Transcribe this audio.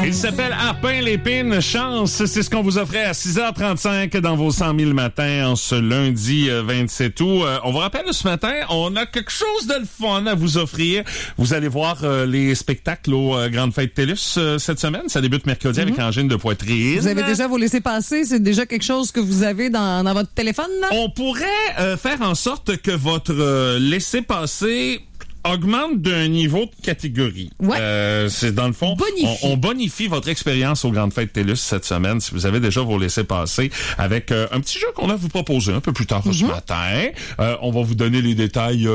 Il s'appelle Harpin Lépine. Chance, c'est ce qu'on vous offrait à 6h35 dans vos 100 000 matins en ce lundi 27 août. On vous rappelle, ce matin, on a quelque chose de le fun à vous offrir. Vous allez voir les spectacles aux Grandes Fêtes TELUS cette semaine. Ça débute mercredi avec Angine de Poitrine. Vous avez déjà vos laissez-passer? C'est déjà quelque chose que vous avez dans votre téléphone, là? On pourrait faire en sorte que votre laissez-passer augmente d'un niveau de catégorie. Ouais. C'est dans le fond, on bonifie votre expérience aux Grandes Fêtes TELUS cette semaine si vous avez déjà vos laissez-passer avec un petit jeu qu'on va vous proposer un peu plus tard ce matin. On va vous donner les détails